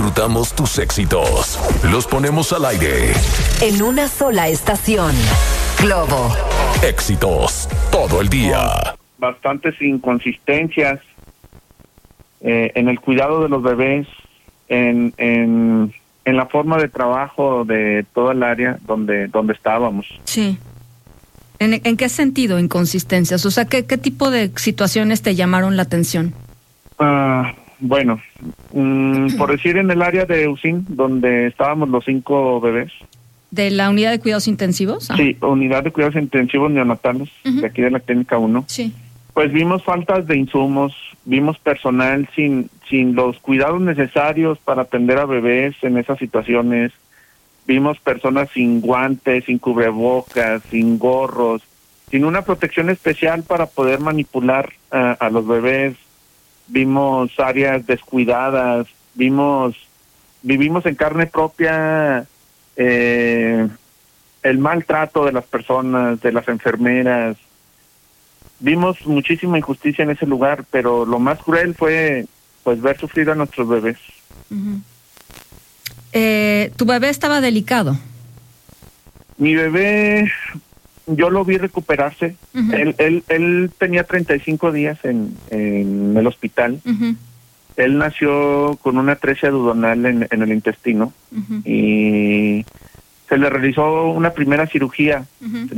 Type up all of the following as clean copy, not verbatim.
disfrutamos tus éxitos. Los ponemos al aire. En una sola estación. Globo. Éxitos todo el día. Bastantes inconsistencias en el cuidado de los bebés, en la forma de trabajo de toda el área donde estábamos. Sí. ¿En qué sentido inconsistencias? O sea, ¿qué tipo de situaciones te llamaron la atención? Bueno, por decir, en el área de UCIN, donde estábamos los 5 bebés. ¿De la unidad de cuidados intensivos? Sí, unidad de cuidados intensivos neonatales, de aquí de la clínica 1. Sí. Pues vimos faltas de insumos, vimos personal sin los cuidados necesarios para atender a bebés en esas situaciones, vimos personas sin guantes, sin cubrebocas, sin gorros, sin una protección especial para poder manipular a los bebés, vimos áreas descuidadas, vivimos en carne propia el maltrato de las personas, de las enfermeras. Vimos muchísima injusticia en ese lugar, pero lo más cruel fue pues ver sufrir a nuestros bebés. Uh-huh. ¿Tu bebé estaba delicado? Mi bebé, yo lo vi recuperarse. Uh-huh. Él tenía 35 días en el hospital. Uh-huh. Él nació con una atresia duodenal en el intestino. Uh-huh. Y se le realizó una primera cirugía. Uh-huh.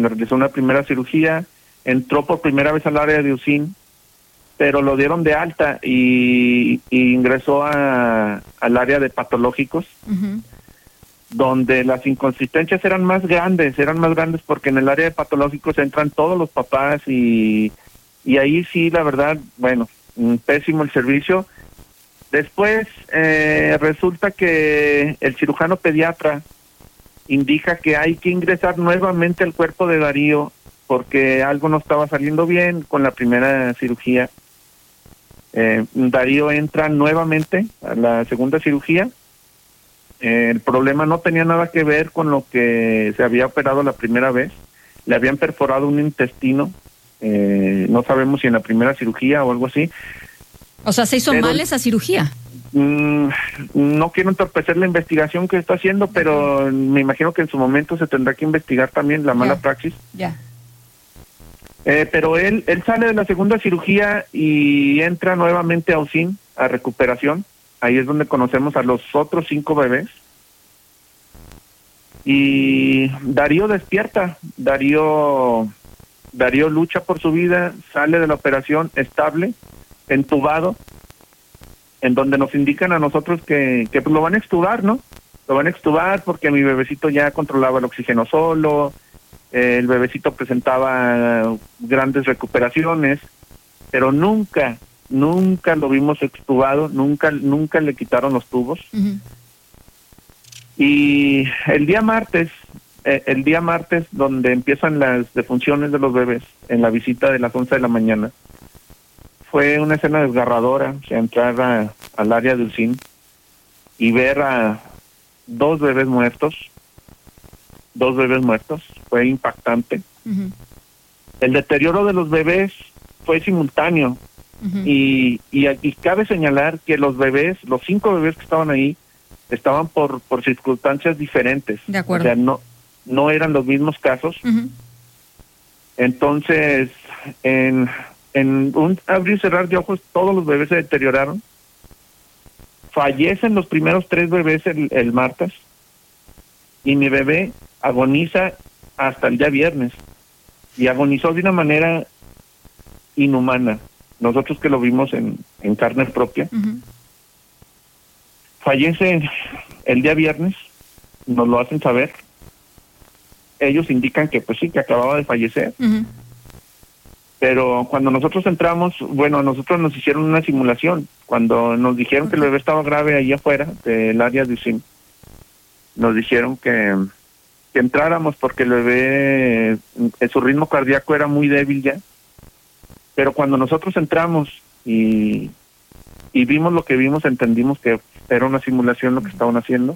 Entró por primera vez al área de UCIN, pero lo dieron de alta y ingresó al área de patológicos, uh-huh, donde las inconsistencias eran más grandes porque en el área de patológicos entran todos los papás y ahí sí, la verdad, bueno, pésimo el servicio. Después resulta que el cirujano pediatra indica que hay que ingresar nuevamente al cuerpo de Darío porque algo no estaba saliendo bien con la primera cirugía. Darío entra nuevamente a la segunda cirugía. El problema no tenía nada que ver con lo que se había operado la primera vez. Le habían perforado un intestino, no sabemos si en la primera cirugía o algo así. O sea, ¿se hizo mal esa cirugía? No quiero entorpecer la investigación que está haciendo, pero me imagino que en su momento se tendrá que investigar también la mala praxis. Ya. Pero él sale de la segunda cirugía y entra nuevamente a UCIN, a recuperación. Ahí es donde conocemos a los otros 5 bebés. Y Darío despierta. Darío lucha por su vida, sale de la operación estable, entubado, en donde nos indican a nosotros que pues lo van a extubar, ¿no? Lo van a extubar porque mi bebecito ya controlaba el oxígeno solo. El bebecito presentaba grandes recuperaciones, pero nunca lo vimos extubado, nunca le quitaron los tubos. Uh-huh. Y el día martes, donde empiezan las defunciones de los bebés, en la visita de las 11 de la mañana, fue una escena desgarradora. O sea, entrar al área del UCIN y ver a 2 bebés muertos, fue impactante. Uh-huh. El deterioro de los bebés fue simultáneo. Uh-huh. Y cabe señalar que los 5 bebés que estaban ahí, estaban por circunstancias diferentes. De acuerdo. O sea, no eran los mismos casos. Uh-huh. Entonces, en un abrir y cerrar de ojos, todos los bebés se deterioraron. Fallecen los primeros 3 bebés el martes, y mi bebé agoniza hasta el día viernes, y agonizó de una manera inhumana. Nosotros que lo vimos en carne propia. Uh-huh. Fallece el día viernes, nos lo hacen saber. Ellos indican que pues sí, que acababa de fallecer. Uh-huh. Pero cuando nosotros entramos, bueno, a nosotros nos hicieron una simulación. Cuando nos dijeron que el bebé estaba grave ahí afuera del área de UCIN, nos dijeron que entráramos porque el bebé, su ritmo cardíaco era muy débil ya. Pero cuando nosotros entramos y vimos lo que vimos, entendimos que era una simulación lo que estaban haciendo.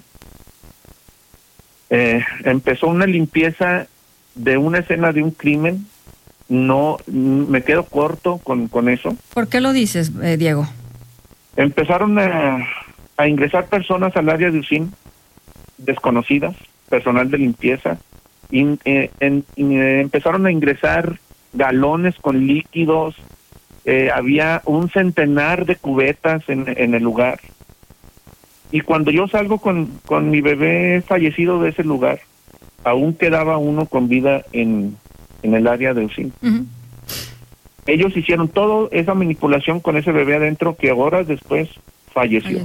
Empezó una limpieza de una escena de un crimen. No, me quedo corto con eso. ¿Por qué lo dices, Diego? Empezaron a a ingresar personas al área de UCIN desconocidas, personal de limpieza, y empezaron a ingresar galones con líquidos, había un centenar de cubetas en el lugar. Y cuando yo salgo con mi bebé fallecido de ese lugar, aún quedaba uno con vida en el área de UCIN. Uh-huh. Ellos hicieron toda esa manipulación con ese bebé adentro que horas después falleció.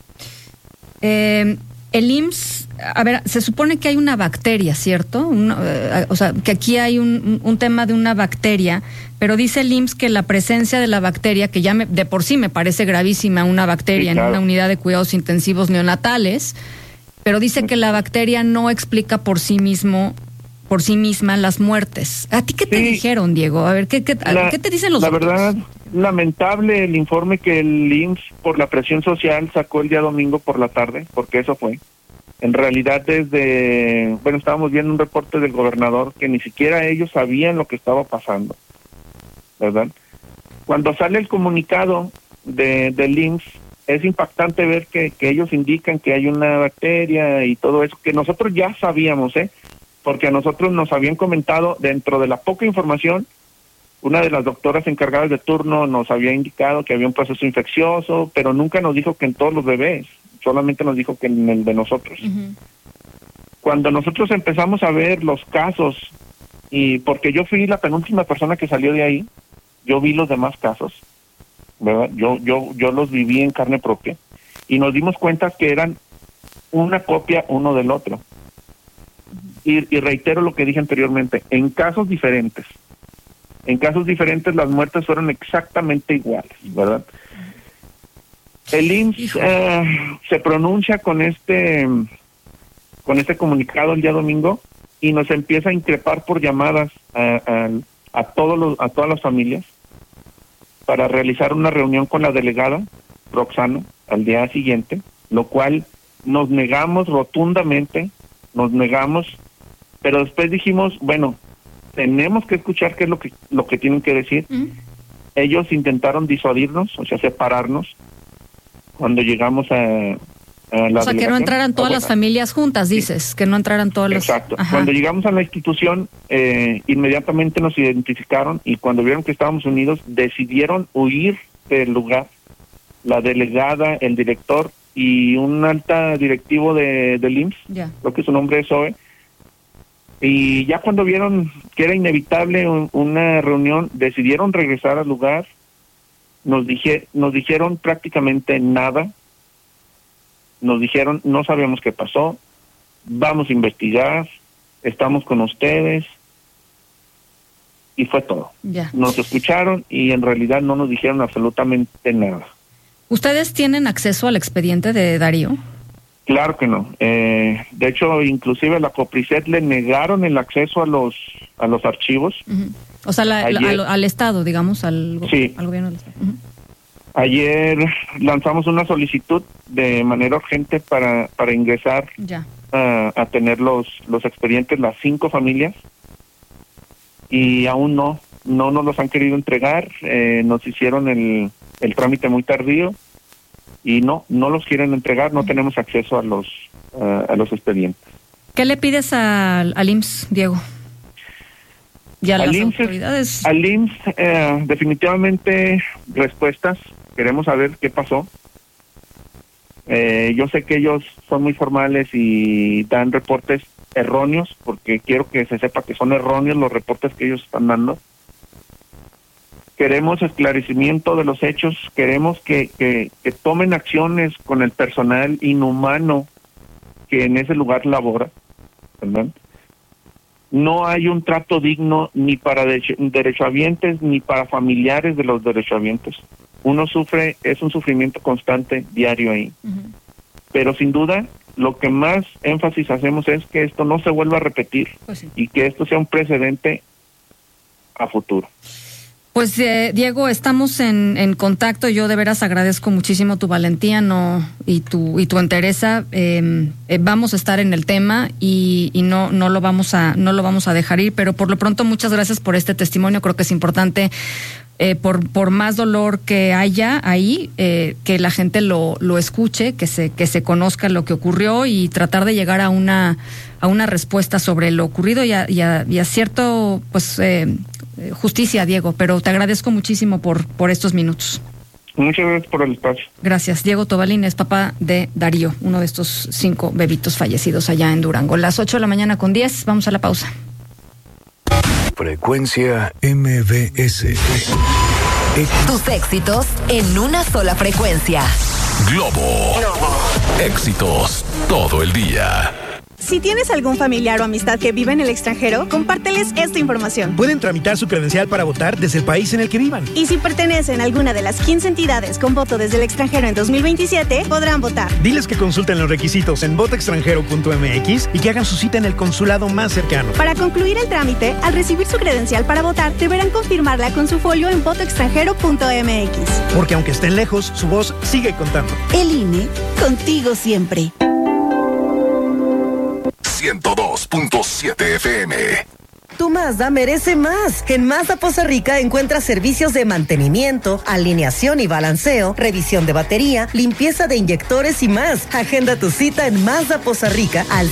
El IMSS, a ver, se supone que hay una bacteria, ¿cierto? O sea, que aquí hay un tema de una bacteria, pero dice el IMSS que la presencia de la bacteria, que ya de por sí me parece gravísima una bacteria, sí, claro, en una unidad de cuidados intensivos neonatales, pero dice que la bacteria no explica por sí misma las muertes. ¿A ti qué te dijeron, Diego? A ver, ¿qué te dicen los doctores? La verdad, lamentable el informe que el IMSS por la presión social sacó el día domingo por la tarde, porque eso fue. En realidad estábamos viendo un reporte del gobernador que ni siquiera ellos sabían lo que estaba pasando, ¿verdad? Cuando sale el comunicado del IMSS, es impactante ver que ellos indican que hay una bacteria y todo eso, que nosotros ya sabíamos, porque a nosotros nos habían comentado, dentro de la poca información, una de las doctoras encargadas de turno nos había indicado que había un proceso infeccioso, pero nunca nos dijo que en todos los bebés, solamente nos dijo que en el de nosotros. Uh-huh. Cuando nosotros empezamos a ver los casos, y porque yo fui la penúltima persona que salió de ahí, yo vi los demás casos, ¿verdad? Yo los viví en carne propia, y nos dimos cuenta que eran una copia uno del otro. Y reitero lo que dije anteriormente, en casos diferentes las muertes fueron exactamente iguales, ¿verdad? El IMSS se pronuncia con este comunicado el día domingo y nos empieza a increpar por llamadas a todas las familias para realizar una reunión con la delegada Roxana al día siguiente, lo cual nos negamos rotundamente, pero después dijimos, bueno, tenemos que escuchar qué es lo que tienen que decir. ¿Mm? Ellos intentaron disuadirnos, o sea, separarnos, cuando llegamos a la O sea, que no entraran todas las familias juntas, dices, sí, que no entraran todas las... Exacto. Cuando llegamos a la institución, inmediatamente nos identificaron, y cuando vieron que estábamos unidos, decidieron huir del lugar. La delegada, el director y un alta directivo del IMSS, creo que su nombre es Zoe, y ya cuando vieron que era inevitable una reunión, decidieron regresar al lugar. Nos dijeron prácticamente nada. Nos dijeron, no sabemos qué pasó, vamos a investigar, estamos con ustedes. Y fue todo. Ya. Nos escucharon y en realidad no nos dijeron absolutamente nada. ¿Ustedes tienen acceso al expediente de Darío? Claro que no. De hecho, inclusive a la COPRISET le negaron el acceso a los archivos. Uh-huh. O sea, al Estado, digamos, al gobierno del Estado. Uh-huh. Ayer lanzamos una solicitud de manera urgente para ingresar a tener los expedientes, las 5 familias, y aún no nos los han querido entregar. Nos hicieron el trámite muy tardío y no los quieren entregar. No tenemos acceso a los expedientes. ¿Qué le pides al IMSS, Diego? ¿Y a las autoridades? Al IMSS definitivamente respuestas. Queremos saber qué pasó. Yo sé que ellos son muy formales y dan reportes erróneos, porque quiero que se sepa que son erróneos los reportes que ellos están dando. Queremos esclarecimiento de los hechos, queremos que tomen acciones con el personal inhumano que en ese lugar labora, ¿verdad? No hay un trato digno ni para derechohabientes ni para familiares de los derechohabientes. Uno sufre, es un sufrimiento constante, diario ahí. Uh-huh. Pero sin duda, lo que más énfasis hacemos es que esto no se vuelva a repetir, pues sí, y que esto sea un precedente a futuro. Pues Diego, estamos en contacto. Yo de veras agradezco muchísimo tu valentía y tu entereza. Vamos a estar en el tema y no lo vamos a dejar ir, pero por lo pronto muchas gracias por este testimonio. Creo que es importante por más dolor que haya ahí, que la gente lo escuche, que se conozca lo que ocurrió y tratar de llegar a una respuesta sobre lo ocurrido y a cierto, pues, justicia, Diego. Pero te agradezco muchísimo por estos minutos. Muchas gracias por el espacio. Gracias. Diego Tobalín es papá de Darío, uno de estos 5 bebitos fallecidos allá en Durango. Las 8:10 a.m. Vamos a la pausa. Frecuencia MBS. Tus éxitos en una sola frecuencia. Globo. Éxitos todo el día. Si tienes algún familiar o amistad que vive en el extranjero, compárteles esta información. Pueden tramitar su credencial para votar desde el país en el que vivan. Y si pertenecen a alguna de las 15 entidades con voto desde el extranjero en 2027, podrán votar. Diles que consulten los requisitos en votoextranjero.mx y que hagan su cita en el consulado más cercano. Para concluir el trámite, al recibir su credencial para votar, deberán confirmarla con su folio en votoextranjero.mx. Porque aunque estén lejos, su voz sigue contando. El INE, contigo siempre. 102.7 FM. Tu Mazda merece más. En Mazda Poza Rica encuentras servicios de mantenimiento, alineación y balanceo, revisión de batería, limpieza de inyectores y más. Agenda tu cita en Mazda Poza Rica al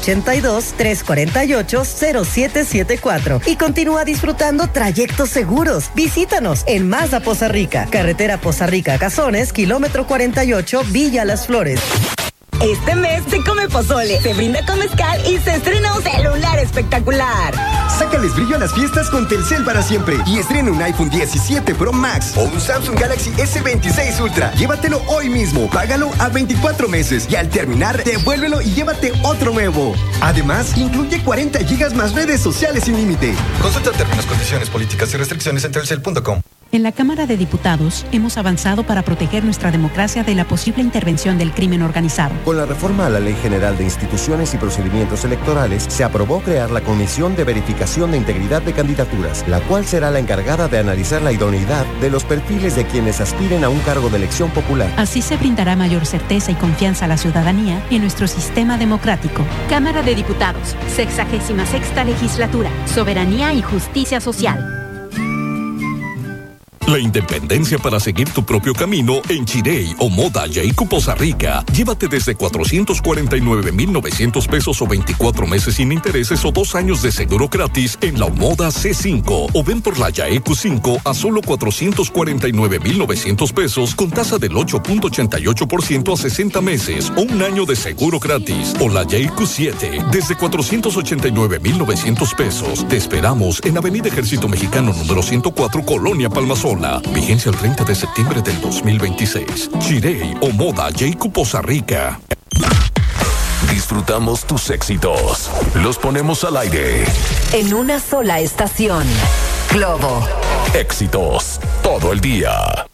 782-348-0774 y continúa disfrutando trayectos seguros. Visítanos en Mazda Poza Rica, carretera Poza Rica a Cazones, kilómetro 48, Villa Las Flores. Este mes se come pozole, se brinda con mezcal y se estrena un celular espectacular. Sácales brillo a las fiestas con Telcel para siempre y estrena un iPhone 17 Pro Max o un Samsung Galaxy S26 Ultra. Llévatelo hoy mismo, págalo a 24 meses y al terminar, devuélvelo y llévate otro nuevo. Además, incluye 40 gigas más redes sociales sin límite. Consulta términos, condiciones, políticas y restricciones en telcel.com. En la Cámara de Diputados hemos avanzado para proteger nuestra democracia de la posible intervención del crimen organizado. Con la reforma a la Ley General de Instituciones y Procedimientos Electorales, se aprobó crear la Comisión de Verificación de Integridad de Candidaturas, la cual será la encargada de analizar la idoneidad de los perfiles de quienes aspiren a un cargo de elección popular. Así se brindará mayor certeza y confianza a la ciudadanía en nuestro sistema democrático. Cámara de Diputados, 66ª Legislatura, Soberanía y Justicia Social. La independencia para seguir tu propio camino en Chirey o Moda Yaiku Poza Rica. Llévate desde 449,900 pesos o 24 meses sin intereses o 2 años de seguro gratis en la Moda C5 o ven por la Yaiku 5 a solo 449,900 pesos con tasa del 8.88% a 60 meses o 1 año de seguro gratis o la Yaiku 7 desde 489,900 pesos. Te esperamos en Avenida Ejército Mexicano número 104, Colonia Palmasola. Vigencia el 30 de septiembre del 2026. Chirey o Moda Yaiku Poza Rica. Disfrutamos tus éxitos. Los ponemos al aire. En una sola estación. Globo. Éxitos todo el día.